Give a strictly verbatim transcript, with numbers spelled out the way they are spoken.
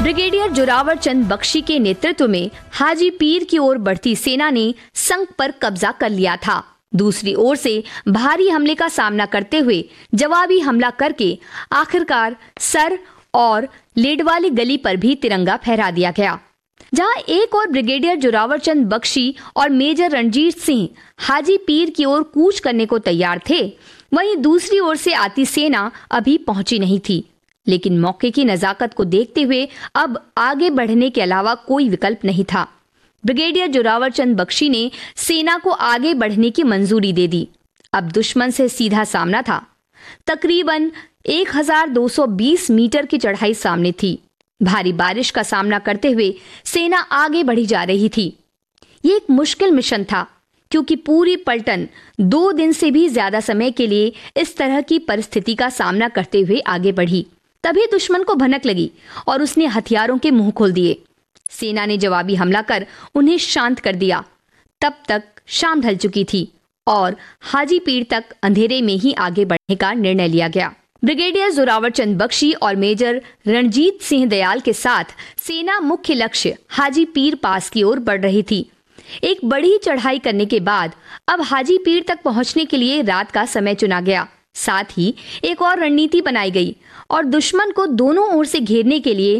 Brigadier Zorawar चंद बख्शी के नेतृत्व में हाजी पीर की ओर बढ़ती सेना ने संक पर कब्जा कर लिया था। दूसरी ओर से भारी हमले का सामना करते हुए जवाबी हमला करके आखिरकार सर और लेडवाली गली पर भी तिरंगा फहरा दिया गया। जहां एक और ब्रिगेडियर जोरावर चंद बख्शी और मेजर रणजीत सिंह हाजी पीर की ओर कूच करने को तैयार थे, वहीं दूसरी ओर से आती सेना अभी पहुंची नहीं थी। लेकिन मौके की नजाकत को देखते हुए अब आगे बढ़ने के अलावा कोई विकल्प नहीं था। ब्रिगेडियर जोरावर चंद बख्शी ने सेना को आगे बढ़ने की मंजूरी दे दी। अब दुश्मन से सीधा सामना था। तकरीबन एक हज़ार दो सौ बीस मीटर की चढ़ाई सामने थी। भारी बारिश का सामना करते हुए सेना आगे बढ़ी जा रही थी। ये एक मुश्किल मिशन था, क्योंकि पूरी पलटन दो दिन से भी ज्यादा समय के लिए इस तरह की परिस्थिति का सामना करते हुए आगे बढ़ी। तभी दुश्मन को भनक लगी और उसने हथियारों के मुंह खोल दिए। सेना ने जवाबी हमला कर उन्हें शांत कर दिया। तब तक शाम ढल चुकी थी और हाजी पीर तक अंधेरे में ही आगे बढ़ने का निर्णय लिया गया। ब्रिगेडियर जोरावर चंद बख्शी और मेजर रणजीत सिंह दयाल के साथ सेना मुख्य लक्ष्य हाजी पीर पास की ओर बढ़ रही थी। एक बड़ी चढ़ाई करने के बाद अब हाजी पीर तक पहुंचने के लिए रात का समय चुना गया। साथ ही एक और रणनीति बनाई गई और दुश्मन को दोनों ओर से घेरने के लिए